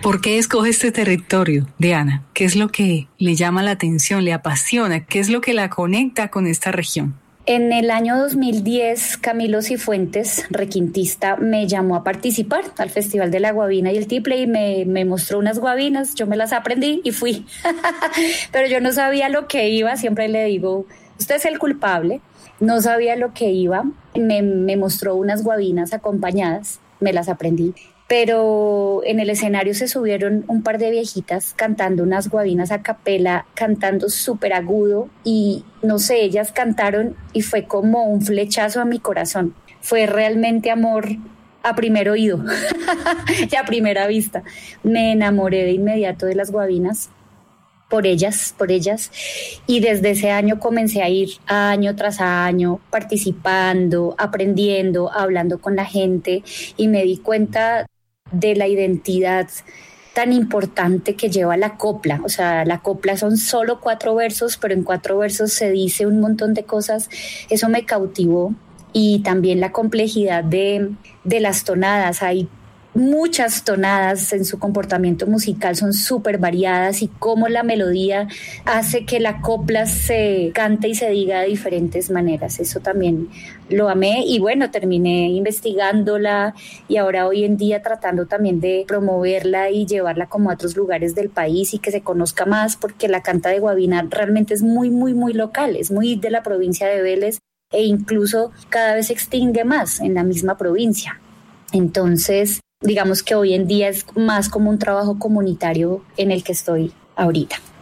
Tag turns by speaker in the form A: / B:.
A: ¿Por qué escoge este territorio, Diana? ¿Qué es lo que le llama la atención, le apasiona? ¿Qué es lo que la conecta con esta región?
B: En el año 2010, Camilo Cifuentes, requintista, me llamó a participar al Festival de la Guabina y el Tiple y me mostró unas guabinas, yo me las aprendí y fui. Pero yo no sabía lo que iba, siempre le digo, usted es el culpable. No sabía lo que iba, me mostró unas guabinas acompañadas, me las aprendí. Pero en el escenario se subieron un par de viejitas cantando unas guabinas a capela, cantando súper agudo y no sé, ellas cantaron y fue como un flechazo a mi corazón. Fue realmente amor a primer oído y a primera vista. Me enamoré de inmediato de las guabinas. Por ellas, y desde ese año comencé a ir año tras año participando, aprendiendo, hablando con la gente y me di cuenta de la identidad tan importante que lleva la copla. O sea, la copla son solo 4 versos, pero en 4 versos se dice un montón de cosas. Eso me cautivó y también la complejidad de las tonadas. Hay muchas tonadas en su comportamiento musical, son súper variadas y cómo la melodía hace que la copla se cante y se diga de diferentes maneras. Eso también lo amé y bueno, terminé investigándola y ahora hoy en día tratando también de promoverla y llevarla como a otros lugares del país y que se conozca más, porque la canta de Guabina realmente es muy, muy, muy local, es muy de la provincia de Vélez e incluso cada vez se extingue más en la misma provincia. Entonces, digamos que hoy en día es más como un trabajo comunitario en el que estoy ahorita.